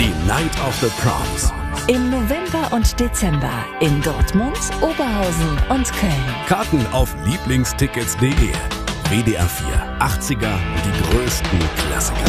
Die Night of the Proms. Im November und Dezember in Dortmund, Oberhausen und Köln. Karten auf lieblingstickets.de. WDR 4, 80er, die größten Klassiker.